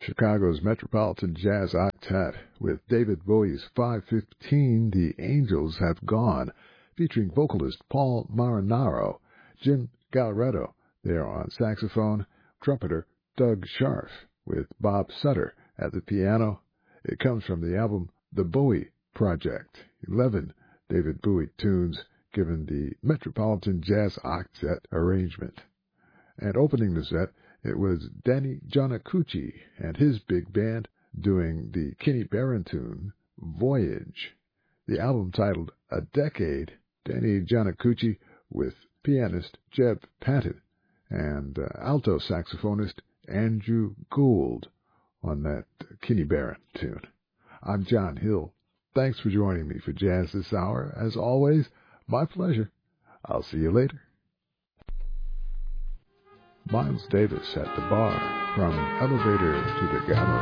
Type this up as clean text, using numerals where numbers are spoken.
Chicago's Metropolitan Jazz Octet with David Bowie's 515, The Angels Have Gone, featuring vocalist Paul Marinaro, Jim Galleretto there on saxophone, trumpeter Doug Scharf with Bob Sutter at the piano. It comes from the album The Bowie Project, 11 David Bowie tunes given the Metropolitan Jazz Octet arrangement. And opening the set, it was Danny Giannacucci and his big band doing the Kenny Barron tune, Voyage. The album titled A Decade, Danny Giannacucci with pianist Jeb Patton and alto saxophonist Andrew Gould on that Kenny Barron tune. I'm John Hill. Thanks for joining me for Jazz this hour. As always, my pleasure. I'll see you later. Miles Davis at the bar from Elevator to the Gallows.